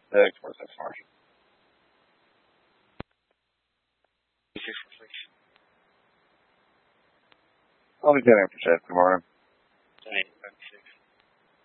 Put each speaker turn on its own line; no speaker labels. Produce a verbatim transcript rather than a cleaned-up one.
Six four six four. I'll be getting for shit tomorrow.